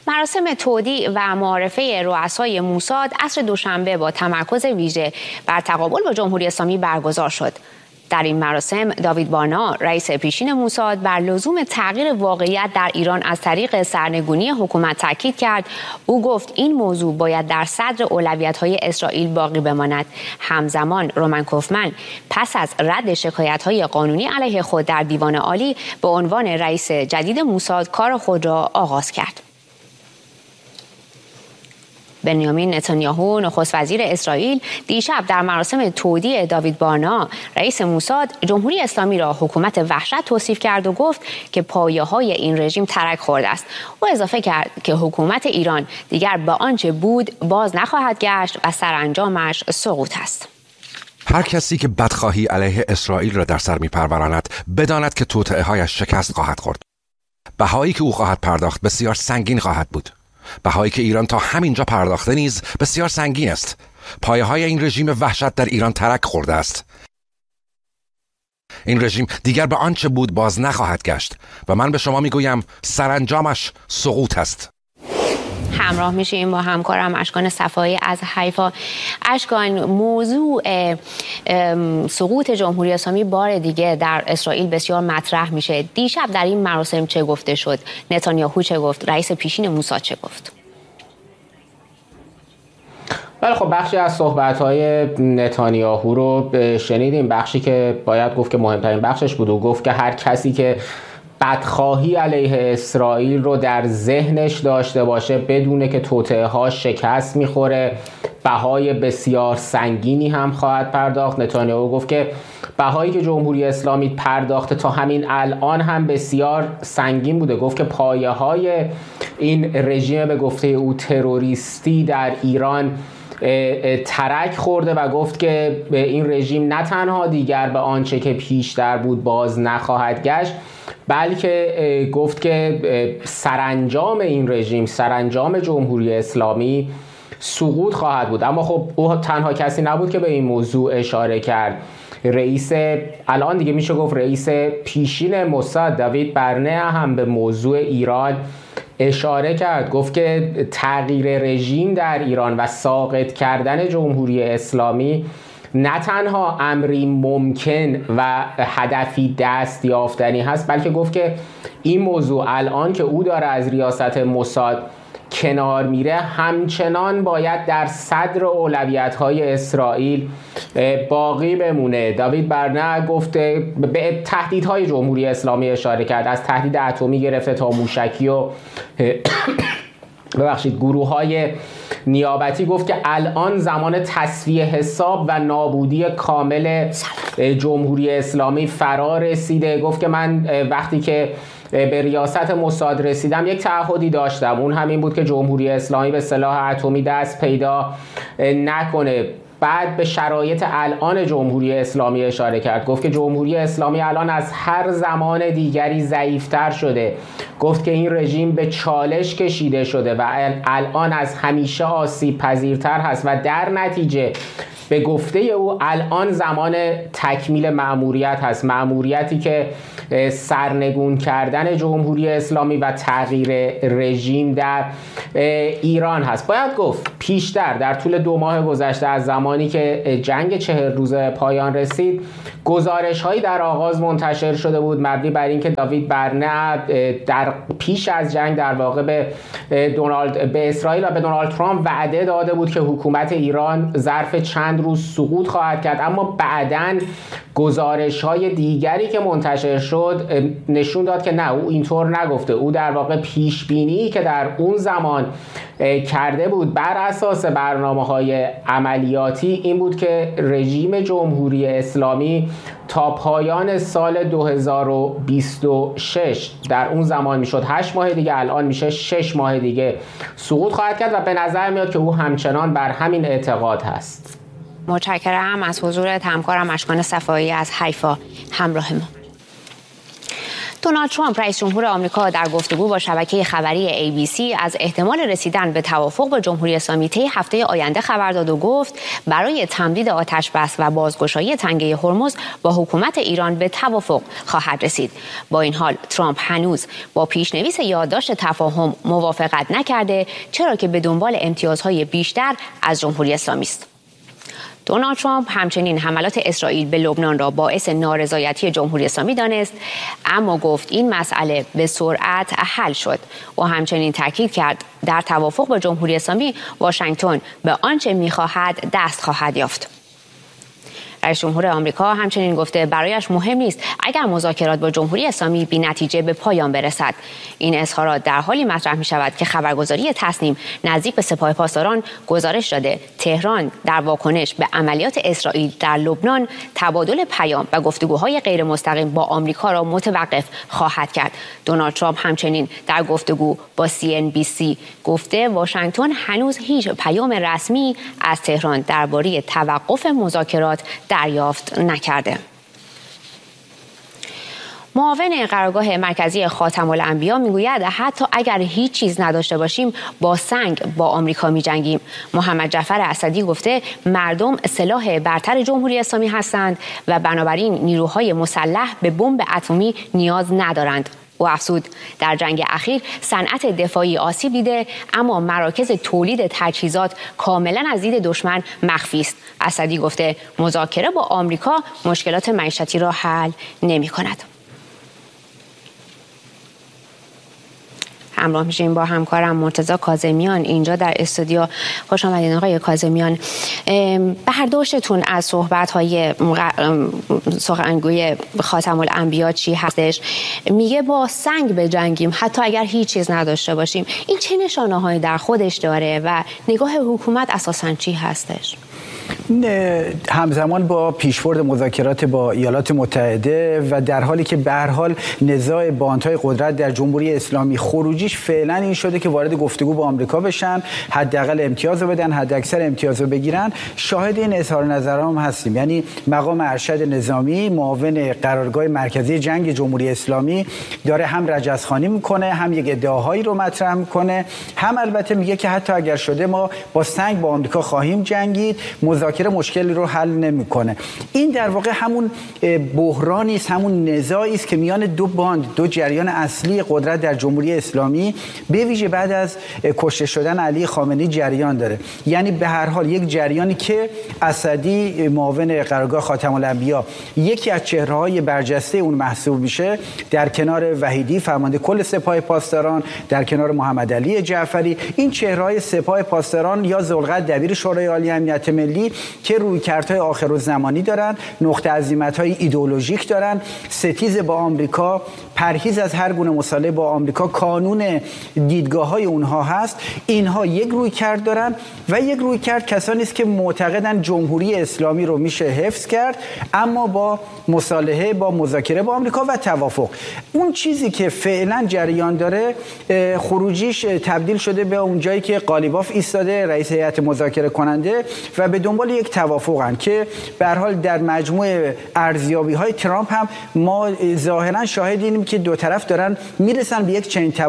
مراسم تودیع و معارفه رؤسای موساد عصر دوشنبه با تمرکز ویژه بر تقابل با جمهوری اسلامی برگزار شد. در این مراسم داوید بارنا رئیس پیشین موساد بر لزوم تغییر واقعیت در ایران از طریق سرنگونی حکومت تاکید کرد. او گفت این موضوع باید در صدر اولویت‌های اسرائیل باقی بماند. همزمان رومن کوفمن پس از رد شکایت‌های قانونی علیه خود در دیوان عالی به عنوان رئیس جدید موساد کار خود را آغاز کرد. بنیامین نتانیاهو نخست وزیر اسرائیل دیشب در مراسم تودیع داوید بارنا رئیس موساد جمهوری اسلامی را حکومت وحشت توصیف کرد و گفت که پایه‌های این رژیم ترک خورده است. او اضافه کرد که حکومت ایران دیگر به آنچه بود باز نخواهد گشت و سرانجامش سقوط است. هر کسی که بدخواهی علیه اسرائیل را در سر می‌پروراند بداند که توطئه‌هایش شکست خواهد خورد. بهایی که او خواهد پرداخت بسیار سنگین خواهد بود. بهایی که ایران تا همینجا پرداخته نیز بسیار سنگین است. پایه‌های این رژیم وحشت در ایران ترک خورده است. این رژیم دیگر به آنچه بود باز نخواهد گشت و من به شما میگویم سرانجامش سقوط است. همراه میشیم با همکارم اشکان صفایی از حیفا. اشکان، موضوع سقوط جمهوری اسلامی بار دیگه در اسرائیل بسیار مطرح میشه. دیشب در این مراسم چه گفته شد؟ نتانیاهو چه گفت؟ رئیس پیشین موساد چه گفت؟ بله خب بخشی از صحبت‌های نتانیاهو رو شنیدیم. بخشی که باید گفت که مهمترین بخشش بود و گفت که هر کسی که بدخواهی علیه اسرائیل رو در ذهنش داشته باشه بدونه که توطئه‌ها شکست میخوره، بهای بسیار سنگینی هم خواهد پرداخت. نتانیاهو گفت که بهایی که جمهوری اسلامی پرداخته تا همین الان هم بسیار سنگین بوده. گفت که پایه‌های این رژیم به گفته او تروریستی در ایران ترک خورده و گفت که این رژیم نه تنها دیگر به آنچه که پیشتر بود باز نخواهد گشت، بلکه گفت که سرانجام این رژیم، سرانجام جمهوری اسلامی سقوط خواهد بود. اما خب او تنها کسی نبود که به این موضوع اشاره کرد. الان دیگه میشه گفت رئیس پیشین موساد داوید بارنا هم به موضوع ایران اشاره کرد. گفت که تغییر رژیم در ایران و ساقط کردن جمهوری اسلامی نه تنها امری ممکن و هدفی دست یافتنی هست، بلکه گفت که این موضوع الان که او داره از ریاست موساد کنار میره همچنان باید در صدر اولویت‌های اسرائیل باقی بمونه. داوید بارنا گفت به تهدیدهای جمهوری اسلامی اشاره کرد، از تهدید اتمی گرفته تا موشکی و گروه‌های نیابتی. گفت که الان زمان تصفیه حساب و نابودی کامل جمهوری اسلامی فرا رسیده. گفت که من وقتی که به ریاست موساد رسیدم یک تعهدی داشتم، اون همین بود که جمهوری اسلامی به سلاح اتمی دست پیدا نکنه. بعد به شرایط الان جمهوری اسلامی اشاره کرد. گفت که جمهوری اسلامی الان از هر زمان دیگری ضعیفتر شده. گفت که این رژیم به چالش کشیده شده و الان از همیشه آسیب پذیرتر هست و در نتیجه به گفته او الان زمان تکمیل مأموریت هست، مأموریتی که سرنگون کردن جمهوری اسلامی و تغییر رژیم در ایران هست. باید گفت پیشتر در طول 2 ماه گذشته از زمانی که جنگ 40 روزه پایان رسید گزارش هایی در آغاز منتشر شده بود مبنی بر اینکه داوید بارنا در پیش از جنگ در واقع به اسرائیل و به دونالد ترامپ وعده داده بود که حکومت ایران ظرف چند روز سقوط خواهد کرد. اما بعداً گزارش های دیگری که منتشر شد نشون داد که نه، او اینطور نگفته. او در واقع پیش بینی که در اون زمان کرده بود بر اساس برنامه‌های عملیاتی این بود که رژیم جمهوری اسلامی تا پایان سال 2026 در اون زمان میشد 8 ماه دیگه، الان میشه 6 ماه دیگه سقوط خواهد کرد و به نظر میاد که او همچنان بر همین اعتقاد هست. متشکرم از حضورت همکارم اشکان صفایی از حیفا همراه ما. دونالد ترامپ رئیس جمهور آمریکا در گفتگو با شبکه خبری ABC از احتمال رسیدن به توافق با جمهوری اسلامی طی هفته آینده خبر داد و گفت برای تمدید آتش‌بس و بازگشایی تنگه هرمز با حکومت ایران به توافق خواهد رسید. با این حال ترامپ هنوز با پیشنویس یادداشت تفاهم موافقت نکرده، چرا که به دنبال امتیازهای بیشتر از جمهوری اسلامی است. دونالد ترامپ همچنین حملات اسرائیل به لبنان را باعث نارضایتی جمهوری اسلامی دانست، اما گفت این مسئله به سرعت حل شد و همچنین تاکید کرد در توافق با جمهوری اسلامی واشنگتن به آنچه می‌خواهد دست خواهد یافت. رئیس جمهور آمریکا همچنین گفته برایش مهم نیست اگر مذاکرات با جمهوری اسلامی بی نتیجه به پایان برسد. این اظهارات در حالی مطرح می شود که خبرگزاری تصنیم نزدیک به سپاه پاسداران گزارش داده تهران در واکنش به عملیات اسرائیل در لبنان تبادل پیام و گفتگوهای غیر مستقیم با آمریکا را متوقف خواهد کرد. دونالد ترامپ همچنین در گفتگو با CNBC گفته واشنگتن هنوز هیچ پیام رسمی از تهران درباره توقف مذاکرات دریافت نکرده. معاون قرارگاه مرکزی خاتم الانبیا میگوید حتی اگر هیچ چیز نداشته باشیم با سنگ با آمریکا میجنگیم. محمد جعفر اسدی گفته مردم سلاح برتر جمهوری اسلامی هستند و بنابراین نیروهای مسلح به بمب اتمی نیاز ندارند. او افزود در جنگ اخیر صنعت دفاعی آسیب دیده، اما مراکز تولید تجهیزات کاملا از دید دشمن مخفی است. اسدی گفته مذاکره با آمریکا مشکلات معیشتی را حل نمی‌کند. همراه میشیم با همکارم مرتضی کاظمیان اینجا در استودیو. خوش آمدید آقای کاظمیان. برداشتتون از صحبت‌های سخنگوی خاتم الانبیا چی هستش؟ میگه با سنگ بجنگیم حتی اگر هیچ چیز نداشته باشیم. این چه نشانه‌هایی در خودش داره و نگاه حکومت اساساً چی هستش؟ همزمان با پیشبرد مذاکرات با ایالات متحده و در حالی که به هر حال نزاع باندهای قدرت در جمهوری اسلامی خروجیش فعلا این شده که وارد گفتگو با آمریکا بشن، حداقل امتیاز رو بدن، حداکثر امتیاز رو بگیرن. شاهد این اظهار نظرام هستیم. یعنی مقام ارشد نظامی معاون قرارگاه مرکزی جنگ جمهوری اسلامی داره هم رجزخوانی میکنه، هم یک ادعاهایی رو مطرح میکنه، هم البته میگه که حتی اگر شده ما با سنگ با آمریکا خواهیم جنگید، مذاکره مشکلی رو حل نمیکنه. این در واقع همون بحرانی است، همون نزاعی است که میان دو جریان اصلی قدرت در جمهوری اسلامی به ویژه بعد از کشته شدن علی خامنه‌ای جریان داره. یعنی به هر حال یک جریانی که اسدی معاون قرارگاه خاتم الانبیا یکی از چهره‌های برجسته اون محسوب میشه، در کنار وحیدی فرمانده کل سپاه پاسداران، در کنار محمد علی جعفری. این چهره‌های سپاه پاسداران یا ذوالقعد دبیر شورای عالی امنیت ملی که رویکردهای آخرالزمانی دارن، نقطه عزیمت‌های ایدئولوژیک دارن، ستیز با آمریکا، پرهیز از هر گونه مصالحه با آمریکا، کانون دیدگاه‌های اونها هست. اینها یک رویکرد دارن و یک رویکرد کسانی است که معتقدن جمهوری اسلامی رو میشه حفظ کرد، اما با مصالحه، با مذاکره با آمریکا و توافق. اون چیزی که فعلا جریان داره خروجیش تبدیل شده به اون جایی که قالیباف ایستاده، رئیس هیئت مذاکره کننده، و به دنبال یک توافقن که به هر حال در مجموع ارزیابی‌های ترامپ هم ما ظاهراً شاهدیم که دو طرف دارن میرسن به یک چنین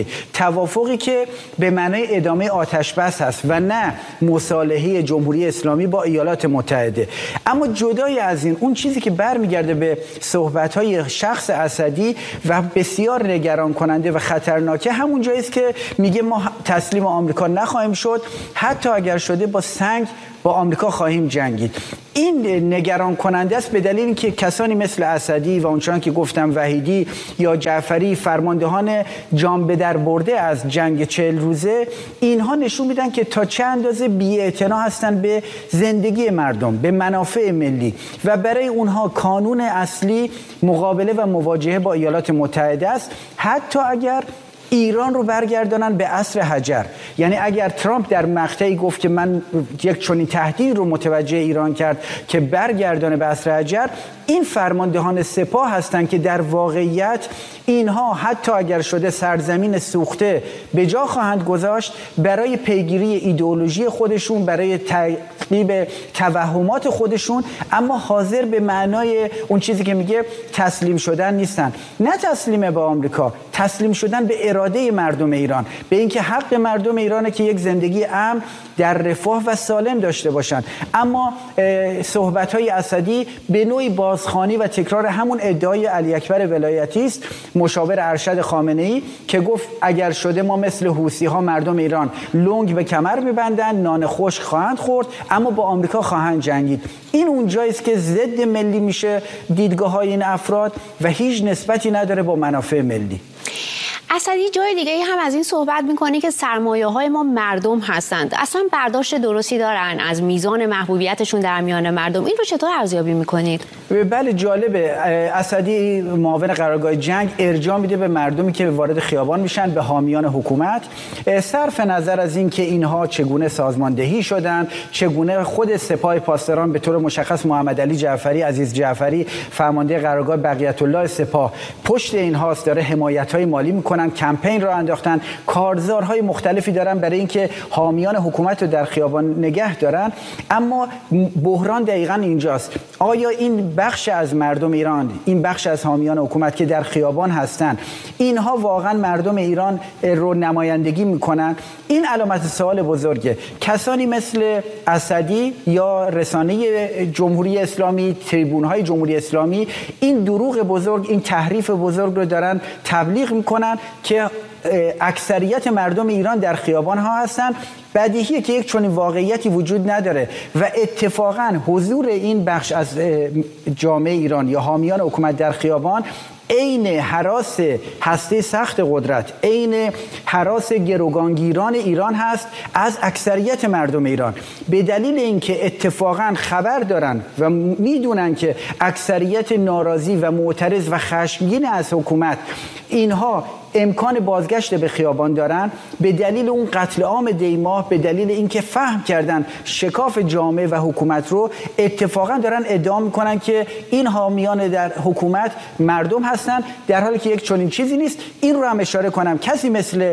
توافقی که به معنای ادامه آتش بس هست و نه مصالحه جمهوری اسلامی با ایالات متحده. اما جدای از این، اون چیزی که برمیگرده به صحبت‌های شخص اسدی و بسیار نگران کننده و خطرناکه، همون جایی است که میگه ما تسلیم آمریکا نخواهیم شد، حتی اگر شده با سنگ با آمریکا خواهیم جنگید. این نگران کننده است به دلیل اینکه کسانی مثل اسدی و اونچنان که گفتم وحیدی یا جعفری، فرماندهان جان به در برده از جنگ 40 روزه، اینها نشون میدن که تا چه اندازه بی‌اعتنا هستن به زندگی مردم، به منافع ملی، و برای اونها کانون اصلی مقابله و مواجهه با ایالات متحده است، حتی اگر ایران رو برگردانن به عصر حجر. یعنی اگر ترامپ در مقطعی گفت که من یک چنین تهدید رو متوجه ایران کرد که برگردانه به عصر حجر، این فرماندهان سپاه هستند که در واقعیت اینها حتی اگر شده سرزمین سوخته به جا خواهند گذاشت برای پیگیری ایدئولوژی خودشون، برای تعقیب توهمات خودشون، اما حاضر به معنای اون چیزی که میگه تسلیم شدن نیستن. نه تسلیم به آمریکا، تسلیم شدن به اراده مردم ایران، به اینکه حق مردم ایرانه که یک زندگی امن در رفاه و سالم داشته باشند. اما صحبت‌های اسدی به نوعی بازخوانی و تکرار همون ادعای علی اکبر ولایتی است، مشاور ارشد خامنه‌ای، که گفت اگر شده ما مثل حوثی‌ها مردم ایران لنگ به کمر می‌بندن، نان خشک خواهند خورد، اما با آمریکا خواهند جنگید. این اونجایی است که ضد ملی میشه دیدگاه‌های این افراد و هیچ نسبتی نداره با منافع ملی. اسدی جای دیگه هم از این صحبت میکنه که سرمایه‌های ما مردم هستند. اصلا برداشت درستی دارن از میزان محبوبیتشون در میان مردم؟ این رو چطور ارزیابی میکنید؟ بله جالبه، اسدی معاون قرارگاه جنگ ارجاع میده به مردمی که وارد خیابان میشن، به حامیان حکومت، صرف نظر از این که اینها چگونه سازماندهی شدن، چگونه خود سپاه پاسداران به طور مشخص محمد علی جعفری، عزیز جعفری، فرمانده قرارگاه بقیت الله سپاه پشت اینهاست، داره حمایت‌های مالی میکنه، کمپین را انداختن، کارزارهای مختلفی دارن برای اینکه حامیان حکومت رو در خیابان نگه دارن. اما بحران دقیقاً اینجاست، آیا این بخش از مردم ایران، این بخش از حامیان حکومت که در خیابان هستن، اینها واقعاً مردم ایران رو نمایندگی میکنن؟ این علامت سوال بزرگه. کسانی مثل اسدی یا رسانه جمهوری اسلامی، تریبون‌های جمهوری اسلامی این دروغ بزرگ، این تحریف بزرگ رو دارن تبلیغ میکنن که اکثریت مردم ایران در خیابان ها هستن. بدیهیه که یک چنین واقعیتی وجود نداره و اتفاقا حضور این بخش از جامعه ایران یا حامیان حکومت در خیابان عین هراس هسته سخت قدرت، عین هراس گروگانگیران ایران هست از اکثریت مردم ایران، به دلیل اینکه اتفاقا خبر دارن و میدونن که اکثریت ناراضی و معترض و خشمگین از حکومت اینها امکان بازگشت به خیابان دارن. به دلیل اون قتل عام دیماه، به دلیل اینکه فهم کردن شکاف جامعه و حکومت رو، اتفاقا دارن ادعا میکنن که این حامیان در حکومت مردم هستن، در حالی که یک چنین چیزی نیست. این رو هم اشاره کنم، کسی مثل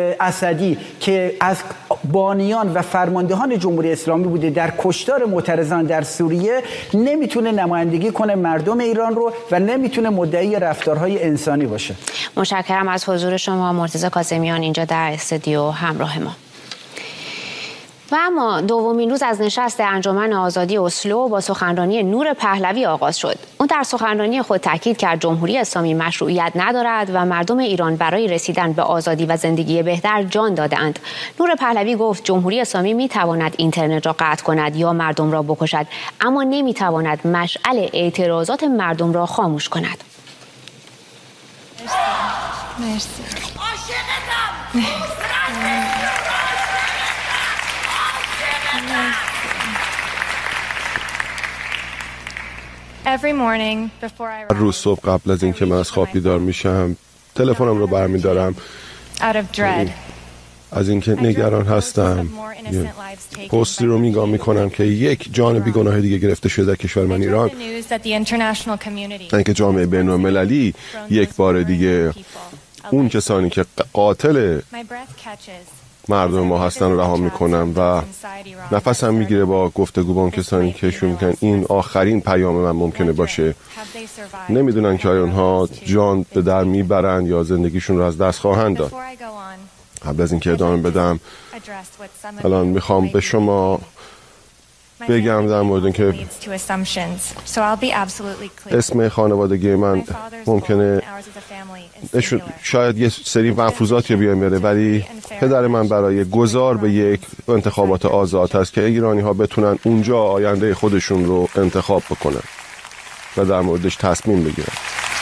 اسدی که از بانیان و فرماندهان جمهوری اسلامی بوده در کشتار معترضان در سوریه، نمیتونه نمایندگی کنه مردم ایران رو و نمیتونه مدعی رفتارهای انسانی باشه. متشکرم از حضور شما مرتضی کاظمیان اینجا در استودیو همراه ما. و اما دومین روز از نشست انجمن آزادی اسلو با سخنرانی نور پهلوی آغاز شد. اون در سخنرانی خود تاکید کرد جمهوری اسلامی مشروعیت ندارد و مردم ایران برای رسیدن به آزادی و زندگی بهتر جان دادند. نور پهلوی گفت جمهوری اسلامی میتواند اینترنت را قطع کند یا مردم را بکشد، اما نمیتواند مشعل اعتراضات مردم را خاموش کند. مرسی. هر روز صبح قبل از اینکه من از خواب بیدار میشم تلفنم رو برمیدارم از اینکه نگران هستم. پستی رو نگاه میکنم که یک جان بیگناه دیگه گرفته شده در کشور من ایران، اینکه جامعه بین‌المللی یک بار دیگه اون کسانی که قاتل مردم ما هستن رها میکنم و نفسم میگیره با گفتگو با اون کسانی که شون میکنن این آخرین پیام من ممکنه باشه. نمیدونن که آیا اونها جان به در میبرن یا زندگیشون رو از دست خواهند داد. قبل از اینکه ادامه بدم الان میخوام به شما بگم در مورد اینکه اسم خانوادگی من ممکنه شاید یه سری مفروضاتی بیایم بره، ولی پدر من برای گذار به یک انتخابات آزاد هست که ایرانی ها بتونن اونجا آینده خودشون رو انتخاب بکنن و در موردش تصمیم بگیرن.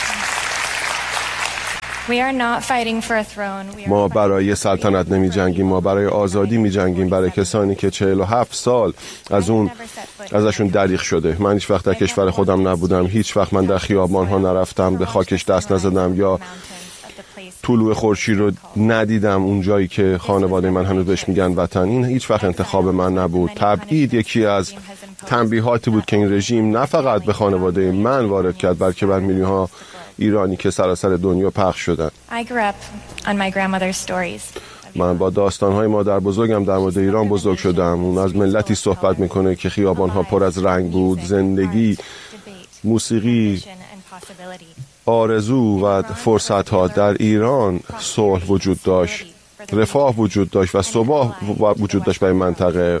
ما برای سلطنت نمی جنگیم، ما برای آزادی می جنگیم، برای کسانی که 47 سال ازشون دریغ شده. من هیچ وقت در کشور خودم نبودم، هیچ وقت من در خیابان ها نرفتم، به خاکش دست نزدم یا طلوع خورشید رو ندیدم اون جایی که خانواده من هنوز بهش میگن وطن. این هیچ وقت انتخاب من نبود. تبعید یکی از تنبیهاتی بود که این رژیم نه فقط به خانواده من وارد کرد بلکه بر میلیون‌ها ایرانی که سراسر دنیا پخش شدن. من با داستان‌های مادر بزرگم در مورد ایران بزرگ شدم. اون از ملتی صحبت میکنه که خیابان‌ها پر از رنگ بود، زندگی، موسیقی، آرزو و فرصت‌ها. در ایران صلح وجود داشت، رفاه وجود داشت و ثبات وجود داشت برای منطقه.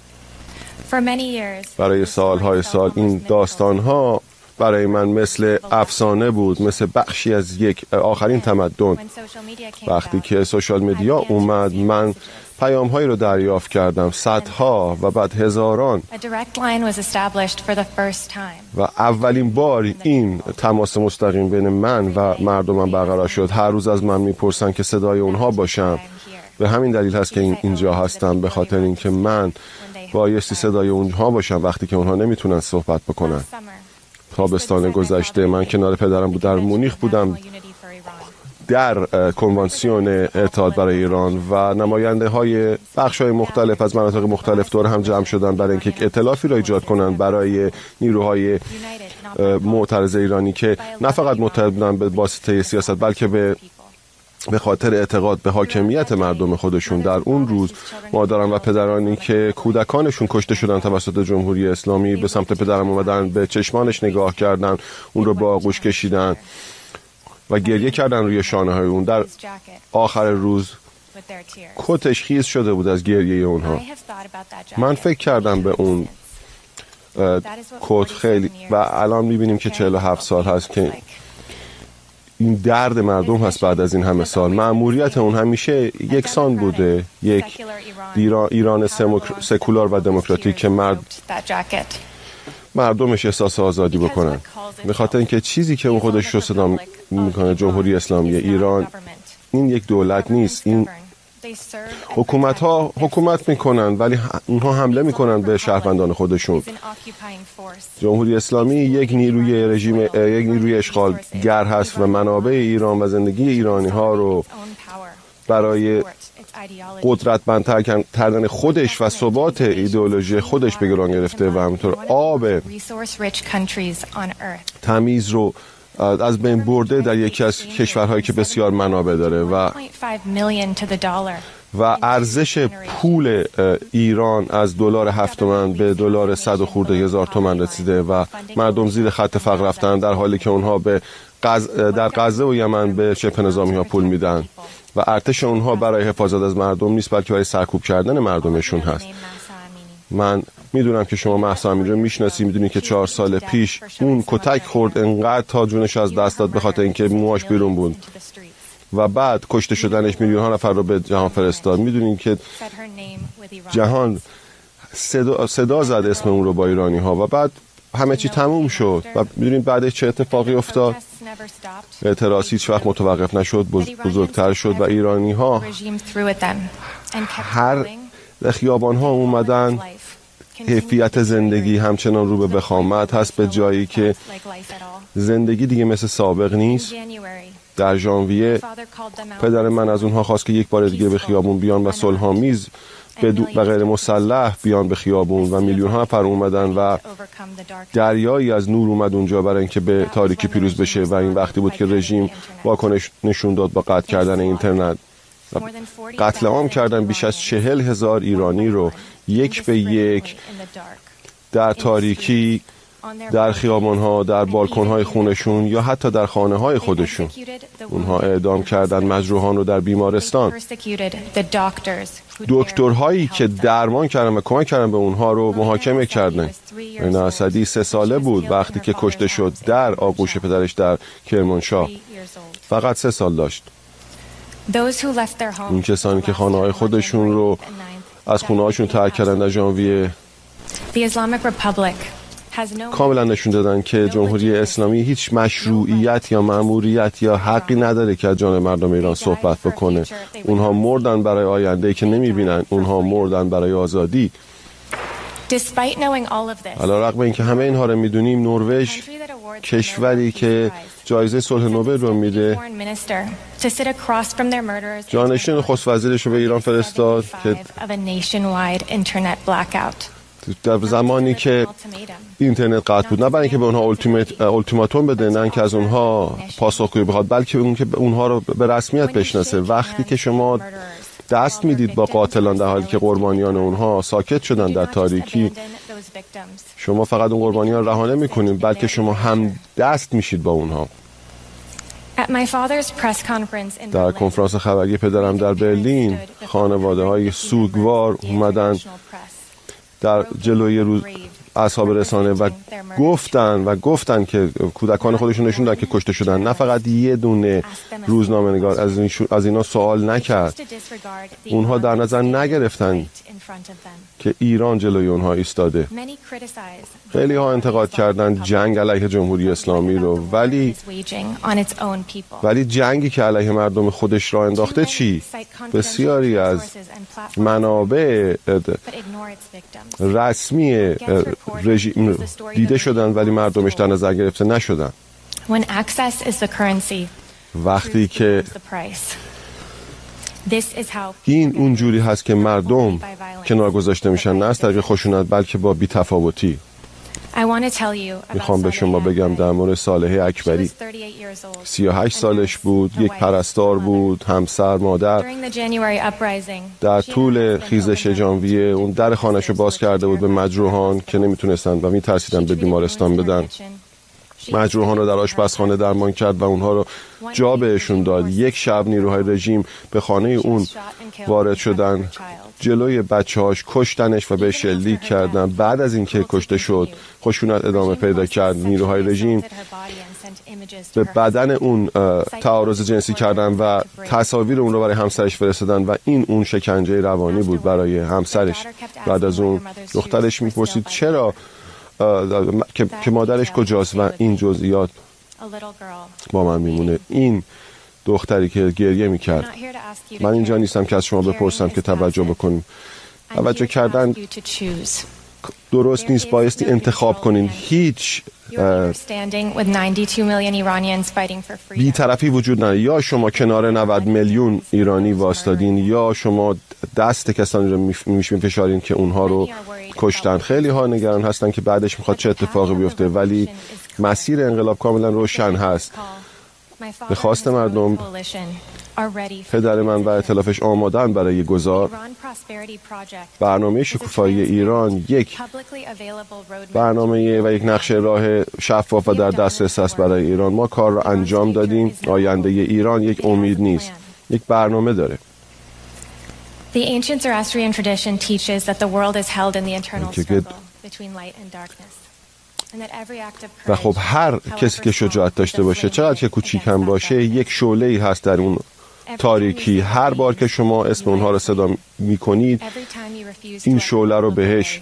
برای سالهای سال این داستان‌ها برای من مثل افسانه بود، مثل بخشی از یک آخرین تمدن. وقتی که سوشال مدیا اومد من پیام‌هایی رو دریافت کردم، صدها و بعد هزاران، و اولین بار این تماس مستقیم بین من و مردمم برقرار شد. هر روز از من میپرسن که صدای اونها باشم. به همین دلیل هست که اینجا هستم، به خاطر اینکه من بایستی صدای اونها باشم وقتی که اونها نمیتونن صحبت بکنن. تابستان گذشته من کنار پدرم در مونیخ بودم در کنوانسیون اتحاد برای ایران و نماینده های بخش های مختلف از مناطق مختلف دور هم جمع شدن برای اینکه ائتلافی را ایجاد کنن برای نیروهای معترض ایرانی که نه فقط متحد بودن به واسطه سیاست بلکه به خاطر اعتقاد به حاکمیت مردم خودشون. در اون روز مادران و پدرانی که کودکانشون کشته شدن توسط جمهوری اسلامی به سمت پدرم اومدن، به چشمانش نگاه کردن، اون رو با آغوش کشیدن و گریه کردن روی شانه های اون. در آخر روز کتش خیس شده بود از گریه اونها. من فکر کردم به اون کت خیلی و الان میبینیم که 47 سال هست که این درد مردم هست بعد از این همه سال. مأموریت اون همیشه یکسان بوده، یک ایران سکولار و دموکراتیک که مردمش احساس آزادی بکنن. به خاطر اینکه چیزی که اون خودش رو صدا میکنه جمهوری اسلامی ایران، این یک دولت نیست. این حکومت ها حکومت میکنن ولی اونها حمله میکنن به شهروندان خودشون. جمهوری اسلامی یک نیروی رژیم، یک نیروی اشغالگر هست و منابع ایران و زندگی ایرانی ها رو برای قدرتمندتر کردن خودش و ثبات ایدئولوژی خودش به گران گرفته و همینطور آب تمیز رو از بین برده در یکی از کشورهایی که بسیار منابع داره و ارزش پول ایران از دلار 7 تومن به دلار 100 و خورده هزار تومن رسیده و مردم زیر خط فقر رفتن، در حالی که اونها در غزه و یمن به شبه نظامی ها پول میدن و ارتش اونها برای حفاظت از مردم نیست بلکه برای سرکوب کردن مردمشون هست. من میدونم که شما مهسا امینی رو میشناسی، میدونی که 4 سال پیش اون کتک خورد، انقدر تا جونش از دست داد به خاطر اینکه موهاش بیرون بود و بعد کشته شدنش میلیون‌ها نفر رو به جهان فرستاد. میدونین که جهان صدا زد اسم اون رو با ایرانی ها و بعد همه چی تموم شد و میدونین بعدش چه اتفاقی افتاد؟ اعتراض هیچ وقت متوقف نشد، بزرگتر شد و ایرانی ها هر خیابان ها اومدن. کیفیت زندگی همچنان رو به وخامت هست، به جایی که زندگی دیگه مثل سابق نیست. در ژانویه پدر من از اونها خواست که یک بار دیگه به خیابون بیان و صلح‌آمیز و غیر مسلح بیان به خیابون و میلیون ها نفر اومدن و دریایی از نور اومد اونجا برای اینکه به تاریکی پیروز بشه و این وقتی بود که رژیم واکنش نشون داد با قطع کردن اینترنت. قتل عام کردن بیش از 40,000 ایرانی رو یک به یک در تاریکی، در خیابان‌ها، در بالکن‌های خونشون یا حتی در خانه‌های خودشون. اونها اعدام کردن مجروحان رو در بیمارستان. دکترهایی که درمان کردن و کمک کردن به اونها رو محاکمه کردن. این اسدی 3 ساله بود وقتی که کشته شد در آغوش پدرش در کرمانشاه. فقط 3 سال داشت. این کسانی که خانه‌های خودشون رو از خونه‌هاشون ترک کردن در ژانویه کاملا نشون دادن که جمهوری اسلامی هیچ مشروعیت یا مأموریت یا حقی نداره که از جان مردم ایران صحبت بکنه. اونها مردن برای آینده‌ای که نمی‌بینن، اونها مردن برای آزادی. علیرغم اینکه همه اینها رو می‌دونیم، نروژ کشوری که جایزه صلح نوبل رو میده جانشین نخست وزیرش رو به ایران فرستاد که در زمانی که اینترنت قطع بود، نه برای اینکه به اونها التیماتوم بده، نه اینکه از اونها پاسخگویی بخواد، بلکه اون که اونها رو به رسمیت بشناسه. وقتی که شما دست میدید با قاتلان در حالی که قربانیان اونها ساکت شدن در تاریکی، شما فقط اون قربانیان رها نمی‌کنید، بلکه شما هم دست میشید با اونها. در کنفرانس خبری پدرم در برلین، خانواده‌های سوگوار اومدن در جلوی اصحاب رسانه و گفتن که کودکان خودشون نشون دادن که کشته شدن. نه فقط یه دونه روزنامه‌نگار از اینا سوال نکرد. اونها در نظر نگرفتن که ایران جلوی اونها ایستاده. خیلی ها انتقاد کردن جنگ علیه جمهوری اسلامی رو، ولی جنگی که علیه مردم خودش را انداخته چی؟ بسیاری از منابع رسمی رژیم دیده شدن ولی مردمش در نظر گرفته نشدن. وقتی که این اونجوری هست که مردم کنار گذاشته میشن، نه از طریق خشونت بلکه با بی‌تفاوتی. میخوام به شما بگم در مورد صالحه اکبری. 38 سالش بود، یک پرستار بود، همسر، مادر. در طول خیزش ژانویه اون در خانه‌شو باز کرده بود به مجروحان که نمیتونستن و میترسیدن به بیمارستان بدن. مجروحان رو در آشپزخانه درمان کرد و اونها رو جا بهشون داد. یک شب نیروهای رژیم به خانه اون وارد شدن، جلوی بچه‌هاش کشتنش و به شلیک کردن. بعد از اینکه کشته شد خشونت ادامه پیدا کرد. نیروهای رژیم به بدن اون تعارض جنسی کردن و تصاویر اون رو برای همسرش فرستادن و این اون شکنجه روانی بود برای همسرش. بعد از اون دخترش میپرسید چرا که مادرش کجاست و این جزئیات با من میمونه. این دختری که گریه میکرد. من اینجا نیستم که از شما بپرسم که توجه بکنیم. توجه کردن درست نیست، بایستی انتخاب کنین. هیچ بی‌طرفی وجود نداره. یا شما کنار 90 میلیون ایرانی واسطادین یا شما دست کسانی رو میفشارین که اونها رو کشتن. خیلی ها نگران هستن که بعدش میخواد چه اتفاقی بیفته، ولی مسیر انقلاب کاملا روشن هست. به خواست مردم پدر من و ائتلافش آمادن برای گذار. برنامه شکوفایی ایران یک برنامه و یک نقشه راه شفاف و در دسترس است برای ایران. ما کار را انجام دادیم. آینده ایران یک امید نیست، یک برنامه داره. The ancient Zoroastrian tradition teaches that the world is held in the eternal struggle between light and darkness. و خب هر کسی که شجاعت داشته باشه، چقدر که کوچیک هم باشه، یک شعله‌ای هست در اون تاریکی. هر بار که شما اسم اونها رو صدا می‌کنید، این شعله رو بهش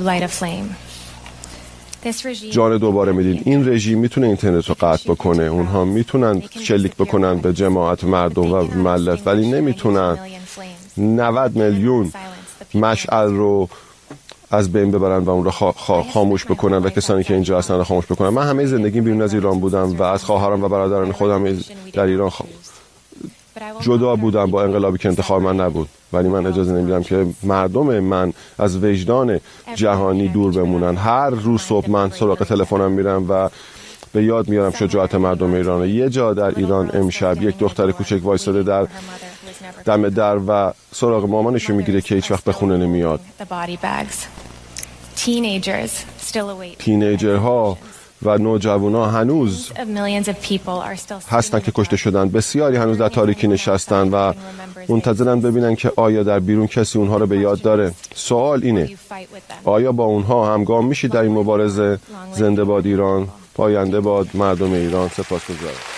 جان دوباره میدین. این رژیم میتونه اینترنت رو قطع بکنه، اونها میتونن شلیک بکنن به جماعت مردم و ملت، ولی نمیتونن 90 میلیون مشعل رو از بین ببرن و اون رو خاموش بکنن و کسانی که اینجا هستن رو خاموش بکنن. من همه زندگی بیرون از ایران بودم و از خواهرام و برادران خودم در ایران جدا بودم با انقلابی که انتخاب من نبود، ولی من اجازه نمیدم که مردم من از وجدان جهانی دور بمونن. هر روز صبح من سراغ تلفنم میرم و به یاد میارم شجاعت مردم ایران. یه جا در ایران امشب یک دختر کوچک وایساده در دم در و سراغ مامانشو میگیره که هیچ وقت به خونه نمیاد. تینیجرها و نوجوان‌ها هنوز هستن که کشته شدن. بسیاری هنوز در تاریکی نشستن و منتظرن ببینن که آیا در بیرون کسی اونها رو به یاد داره. سوال اینه، آیا با اونها همگام میشید در این مبارزه؟ زنده باد ایران، پاینده باد مردم ایران. سپاسگزارم.